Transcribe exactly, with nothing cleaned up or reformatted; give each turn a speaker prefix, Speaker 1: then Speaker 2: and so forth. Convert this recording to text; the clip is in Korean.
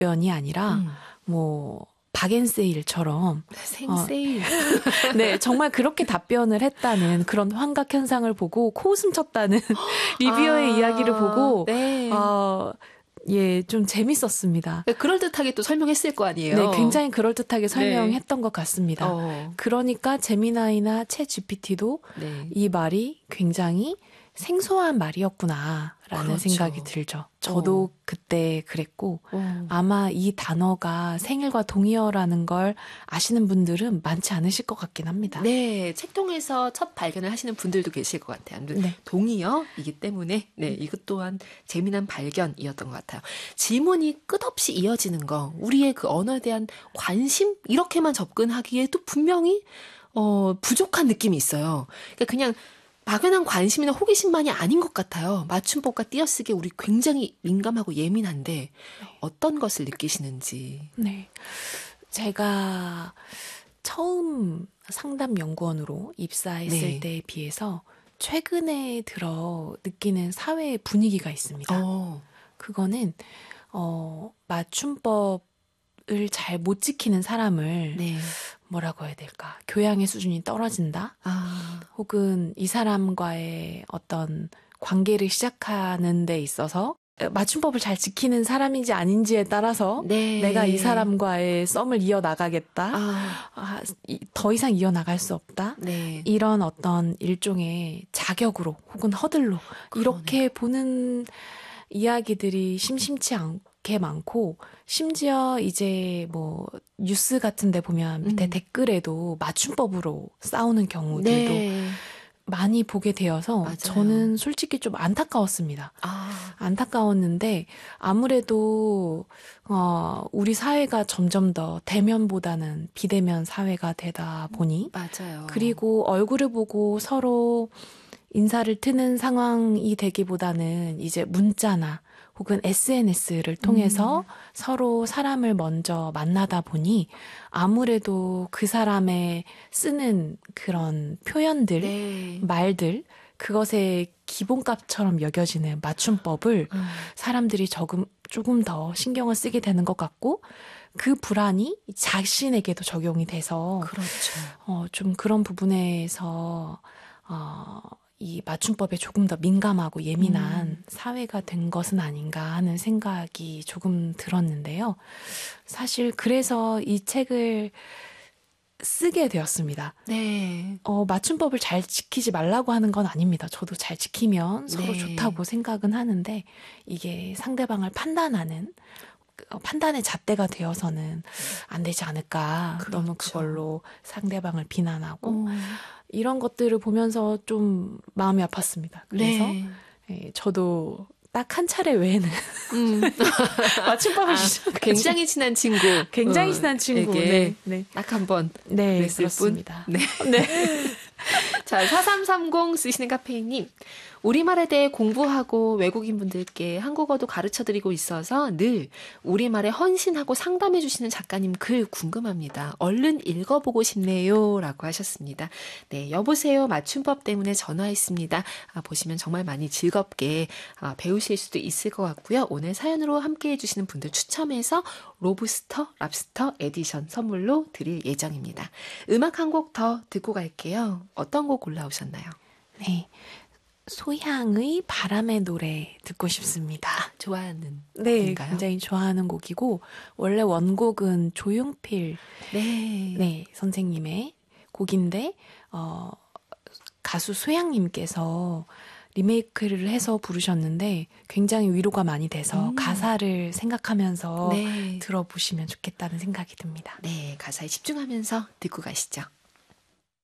Speaker 1: 답변이 아니라
Speaker 2: 음.
Speaker 1: 뭐 박앤세일처럼
Speaker 2: 생세일.
Speaker 1: 어, 네, 정말 그렇게 답변을 했다는 그런 환각 현상을 보고 코웃음 쳤다는 리뷰어의
Speaker 2: 아,
Speaker 1: 이야기를 보고
Speaker 2: 네.
Speaker 1: 어, 예, 좀 재밌었습니다.
Speaker 2: 그럴듯하게 또 설명했을 거 아니에요.
Speaker 1: 네, 굉장히 그럴듯하게 설명했던 네. 것 같습니다.
Speaker 2: 어.
Speaker 1: 그러니까 제미나이나 챗 지피티도
Speaker 2: 네.
Speaker 1: 이 말이 굉장히 생소한 말이었구나라는
Speaker 2: 그렇죠.
Speaker 1: 생각이 들죠. 저도
Speaker 2: 어.
Speaker 1: 그때 그랬고
Speaker 2: 어.
Speaker 1: 아마 이 단어가 생일과 동의어라는 걸 아시는 분들은 많지 않으실 것 같긴 합니다.
Speaker 2: 네, 책 통해서 첫 발견을 하시는 분들도 계실 것 같아요.
Speaker 1: 네.
Speaker 2: 동의어이기 때문에 네, 이것 또한 재미난 발견이었던 것 같아요. 질문이 끝없이 이어지는 거, 우리의 그 언어에 대한 관심 이렇게만 접근하기에도 분명히 어, 부족한 느낌이 있어요. 그러니까 그냥 막연한 관심이나 호기심만이 아닌 것 같아요. 맞춤법과 띄어쓰기에 우리 굉장히 민감하고 예민한데 네. 어떤 것을 느끼시는지.
Speaker 1: 네, 제가 처음 상담 연구원으로 입사했을
Speaker 2: 네.
Speaker 1: 때에 비해서 최근에 들어 느끼는 사회의 분위기가 있습니다.
Speaker 2: 어.
Speaker 1: 그거는 어, 맞춤법을 잘 못 지키는 사람을
Speaker 2: 네.
Speaker 1: 뭐라고 해야 될까? 교양의 수준이 떨어진다?
Speaker 2: 아.
Speaker 1: 혹은 이 사람과의 어떤 관계를 시작하는 데 있어서 맞춤법을 잘 지키는 사람인지 아닌지에 따라서
Speaker 2: 네.
Speaker 1: 내가 이 사람과의 썸을 이어나가겠다.
Speaker 2: 아.
Speaker 1: 아, 더 이상 이어나갈 수 없다.
Speaker 2: 네.
Speaker 1: 이런 어떤 일종의 자격으로 혹은 허들로
Speaker 2: 그러네요.
Speaker 1: 이렇게 보는 이야기들이 심심치 않게 많고 심지어 이제 뭐 뉴스 같은 데 보면 밑에
Speaker 2: 음.
Speaker 1: 댓글에도 맞춤법으로 싸우는 경우들도
Speaker 2: 네.
Speaker 1: 많이 보게 되어서
Speaker 2: 맞아요.
Speaker 1: 저는 솔직히 좀 안타까웠습니다.
Speaker 2: 아.
Speaker 1: 안타까웠는데 아무래도 어, 우리 사회가 점점 더 대면보다는 비대면 사회가 되다 보니
Speaker 2: 맞아요.
Speaker 1: 그리고 얼굴을 보고 서로 인사를 트는 상황이 되기보다는 이제 문자나 혹은 에스엔에스를 통해서
Speaker 2: 음.
Speaker 1: 서로 사람을 먼저 만나다 보니 아무래도 그 사람의 쓰는 그런 표현들,
Speaker 2: 네.
Speaker 1: 말들, 그것의 기본값처럼 여겨지는 맞춤법을
Speaker 2: 음.
Speaker 1: 사람들이 조금, 조금 더 신경을 쓰게 되는 것 같고 그 불안이 자신에게도 적용이 돼서
Speaker 2: 그렇죠.
Speaker 1: 어, 좀 그런 부분에서 어, 이 맞춤법에 조금 더 민감하고 예민한
Speaker 2: 음.
Speaker 1: 사회가 된 것은 아닌가 하는 생각이 조금 들었는데요. 사실 그래서 이 책을 쓰게 되었습니다.
Speaker 2: 네.
Speaker 1: 어, 맞춤법을 잘 지키지 말라고 하는 건 아닙니다. 저도 잘 지키면 서로
Speaker 2: 네.
Speaker 1: 좋다고 생각은 하는데 이게 상대방을 판단하는 판단의 잣대가 되어서는 안 되지 않을까.
Speaker 2: 그렇죠.
Speaker 1: 너무 그걸로 상대방을 비난하고
Speaker 2: 어.
Speaker 1: 이런 것들을 보면서 좀 마음이 아팠습니다. 그래서
Speaker 2: 네.
Speaker 1: 예, 저도 딱 한 차례 외에는
Speaker 2: 음.
Speaker 1: 맞춤법을
Speaker 2: 아, 굉장히 친한 친구.
Speaker 1: 굉장히
Speaker 2: 어,
Speaker 1: 친한 친구.
Speaker 2: 에게
Speaker 1: 네, 네.
Speaker 2: 딱 한 번.
Speaker 1: 네,
Speaker 2: 그랬을
Speaker 1: 그렇습니다.
Speaker 2: 뿐. 네.
Speaker 1: 네.
Speaker 2: 자, 사삼삼공 쓰시는 카페인님. 우리말에 대해 공부하고 외국인 분들께 한국어도 가르쳐드리고 있어서 늘 우리말에 헌신하고 상담해주시는 작가님 글 궁금합니다. 얼른 읽어보고 싶네요. 라고 하셨습니다. 네, 여보세요. 맞춤법 때문에 전화했습니다. 아, 보시면 정말 많이 즐겁게 아, 배우실 수도 있을 것 같고요. 오늘 사연으로 함께 해주시는 분들 추첨해서 로브스터, 랍스터 에디션 선물로 드릴 예정입니다. 음악 한 곡 더 듣고 갈게요. 어떤 곡 골라오셨나요?
Speaker 1: 네. 소향의 바람의 노래 듣고 싶습니다.
Speaker 2: 좋아하는
Speaker 1: 네,
Speaker 2: 곡인가요?
Speaker 1: 굉장히 좋아하는 곡이고 원래 원곡은 조용필
Speaker 2: 네.
Speaker 1: 네, 선생님의 곡인데 어, 가수 소향님께서 리메이크를 해서 부르셨는데 굉장히 위로가 많이 돼서
Speaker 2: 음.
Speaker 1: 가사를 생각하면서
Speaker 2: 네.
Speaker 1: 들어보시면 좋겠다는 생각이 듭니다.
Speaker 2: 네, 가사에 집중하면서 듣고 가시죠.